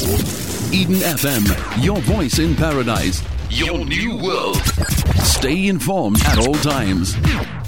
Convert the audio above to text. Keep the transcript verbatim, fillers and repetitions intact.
Eden F M, your voice in paradise, your new world. Stay informed at all times.